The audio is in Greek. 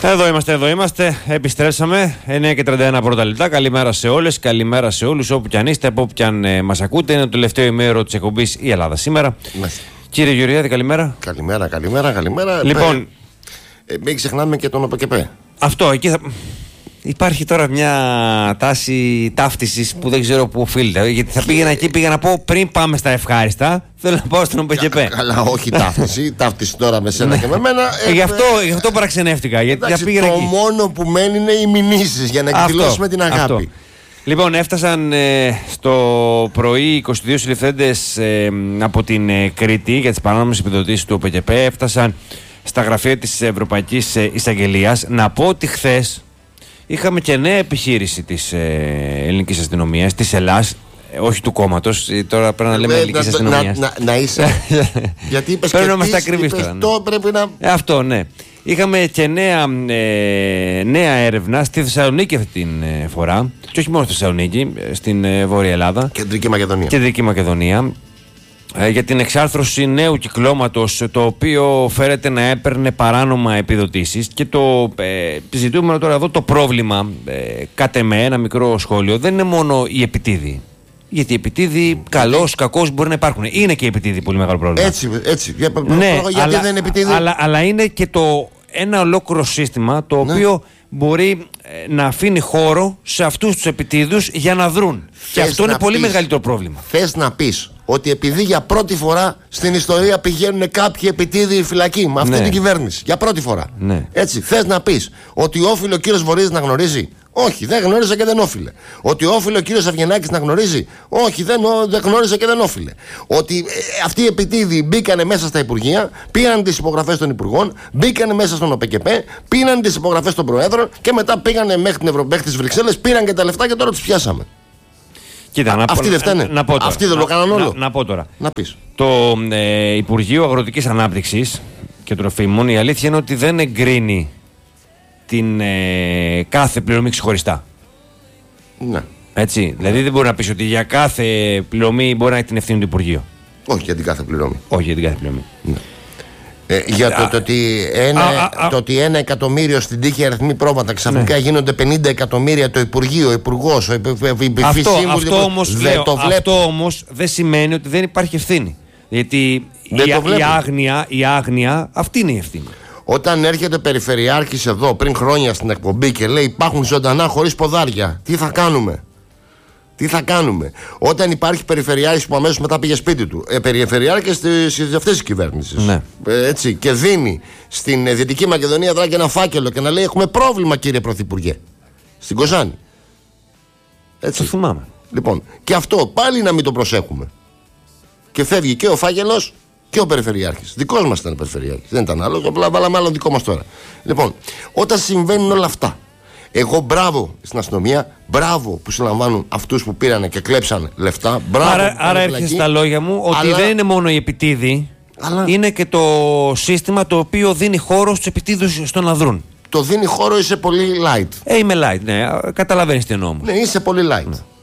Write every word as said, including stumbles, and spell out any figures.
Εδώ είμαστε, εδώ είμαστε. Επιστρέψαμε. εννιά και τριάντα ένα πρώτα λεπτά. Καλημέρα σε όλες, καλημέρα σε όλους. Όπου κι αν είστε, από όπου κι αν ε, μας ακούτε. Είναι το τελευταίο ημέρο της εκπομπής Η Ελλάδα Σήμερα. Μάλιστα. Κύριε Γεωργιάδη, καλημέρα. Καλημέρα, καλημέρα, καλημέρα. Λοιπόν, ε, μην ξεχνάμε και τον ΟΠΕΚΕΠΕ. Αυτό, εκεί θα... Υπάρχει τώρα μια τάση ταύτισης που δεν ξέρω πού οφείλεται. Γιατί θα πήγαινα εκεί, πήγα να πω πριν πάμε στα ευχάριστα. Θέλω να πάω στον ΟΠΕΚΕΠΕ. Καλά, όχι ταύτιση. Ταύτιση τώρα με σένα και με μένα. Ε, γι' αυτό, γι' αυτό παραξενεύτηκα. Γιατί εντάξει, πήγαινα το εκεί. μόνο που μένει είναι οι μηνύσεις για να εκδηλώσουμε την αγάπη. Αυτό. Λοιπόν, έφτασαν ε, στο πρωί είκοσι δύο συλληφθέντες ε, από την ε, Κρήτη για τις παράνομες επιδοτήσεις του ΟΠΕΚΕΠΕ. Έφτασαν στα γραφεία της Ευρωπαϊκής ε, Εισαγγελίας. Να πω ότι χθες είχαμε και νέα επιχείρηση της ε, ελληνικής αστυνομίας, της Ελλάς, ε, όχι του κόμματος. Τώρα πρέπει να λέμε ε, ελληνικής αστυνομίας. Να, να, να είσαι. Γιατί είπες πρέπει και να είμαστε τις, ακριβείς είπες τώρα. Το πρέπει να... Ε, αυτό, ναι. Είχαμε και νέα, ε, νέα έρευνα στη Θεσσαλονίκη αυτή την ε, φορά. Και όχι μόνο στη Θεσσαλονίκη, στην ε, Βόρεια Ελλάδα. Κεντρική Μακεδονία. Κεντρική Μακεδονία. Ε, για την εξάρθρωση νέου κυκλώματος, το οποίο φέρεται να έπαιρνε παράνομα επιδοτήσεις. Και το ε, ζητούμενο τώρα εδώ, το πρόβλημα, ε, κατ' εμέ, ένα μικρό σχόλιο, δεν είναι μόνο η επιτίδη. Γιατί οι επιτίδη, καλός, κακός, μπορεί να υπάρχουν. Είναι και η επιτίδη πολύ μεγάλο πρόβλημα. Έτσι, έτσι. Για, ναι, γιατί αλλά, δεν είναι επιτίδη. Αλλά, αλλά είναι και το ένα ολόκληρο σύστημα το ναι. οποίο μπορεί ε, να αφήνει χώρο σε αυτούς τους επιτίδους για να δρουν. Θες και αυτό είναι πολύ πεις, μεγαλύτερο πρόβλημα. Θες να πεις ότι επειδή για πρώτη φορά στην ιστορία πηγαίνουν κάποιοι επιτίδιοι φυλακή με αυτή ναι. την κυβέρνηση. Για πρώτη φορά. Ναι. Έτσι, θες να πεις ότι όφιλε ο κύριος Βορύδης να γνωρίζει? Όχι, δεν γνώριζε και δεν όφιλε. Ότι όφιλε ο κύριος Αυγενάκης να γνωρίζει? Όχι, δεν, δεν γνώριζε και δεν όφιλε. Ότι ε, αυτοί οι επιτίδιοι μπήκανε μέσα στα Υπουργεία, πήγαν τις υπογραφές των Υπουργών, μπήκανε μέσα στον ΟΠΕΚΕΠΕ, πήραν τις υπογραφές των Προέδρων και μετά πήγανε μέχρι την Ευρωπαϊκή της Βρυξέλλες, πήραν και τα λεφτά και τώρα τους πιάσαμε. Κοίτα, Α, να αυτοί δεν φταίνε. Να πω τώρα. Αυτοί δεν το κάναν όλο. Να, να πω τώρα. Να πεις. Το ε, Υπουργείο Αγροτικής Ανάπτυξης και Τροφίμων, η αλήθεια είναι ότι δεν εγκρίνει την ε, κάθε πληρωμή ξεχωριστά. Ναι. Έτσι. Δηλαδή δεν μπορεί να πεις ότι για κάθε πληρωμή μπορεί να έχει την ευθύνη του Υπουργείου. Όχι για την κάθε πληρωμή. Όχι για την κάθε πληρωμή. Ναι. Ε, για το, το, ότι ένα, α, α, το ότι ένα εκατομμύριο στην τύχη αριθμοί πρόβατα ξαφνικά ναι. γίνονται πενήντα εκατομμύρια το Υπουργείο, ο Υπουργός, ο Υπουργός. Αυτό, αυτό όμως λέω, αυτό όμως δεν σημαίνει ότι δεν υπάρχει ευθύνη. Γιατί η, η, άγνοια, η άγνοια αυτή είναι η ευθύνη. Όταν έρχεται περιφερειάρχης εδώ πριν χρόνια στην εκπομπή και λέει υπάρχουν ζωντανά χωρίς ποδάρια, τι θα κάνουμε? Τι θα κάνουμε? Όταν υπάρχει περιφερειάρχης που αμέσως μετά πήγε σπίτι του, ε, περιφερειάρχης σε αυτές τις κυβέρνησεις, ναι. ε, έτσι, και δίνει στην ε, Δυτική Μακεδονία δράκη ένα φάκελο και να λέει έχουμε πρόβλημα κύριε Πρωθυπουργέ, στην Κοζάνη. Έτσι. Το θυμάμαι. Λοιπόν, και αυτό πάλι να μην το προσέχουμε. Και φεύγει και ο φάκελος και ο περιφερειάρχης. Δικός μας ήταν ο περιφερειάρχης. Δεν ήταν άλλο. Απλά βάλαμε άλλο δικό μας τώρα. Λοιπόν, όταν συμβαίνουν όλα αυτά, εγώ μπράβο στην αστυνομία, μπράβο που συλλαμβάνουν αυτούς που πήραν και κλέψαν λεφτά. Μπράβο. Άρα, άρα έρχεται στα λόγια μου ότι αλλά... δεν είναι μόνο η επιτίδη, αλλά... είναι και το σύστημα το οποίο δίνει χώρο στους επιτίδους στο να δρουν. Το δίνει χώρο, είσαι πολύ light. Ε, είμαι light, ναι. Καταλαβαίνεις τι εννοώ. Ναι, είσαι πολύ light. Ναι.